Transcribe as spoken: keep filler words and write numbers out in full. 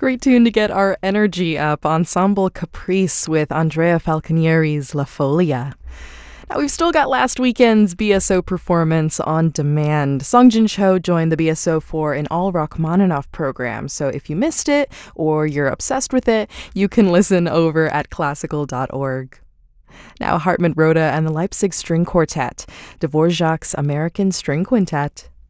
Great tune to get our energy up. Ensemble Caprice with Andrea Falconieri's La Folia. Now, we've still got last weekend's B S O performance on demand. Songjin Cho joined the B S O for an all Rachmaninoff program, so if you missed it or you're obsessed with it, you can listen over at classical dot org. Now, Hartmut Roda and the Leipzig String Quartet, Dvorak's American String Quintet.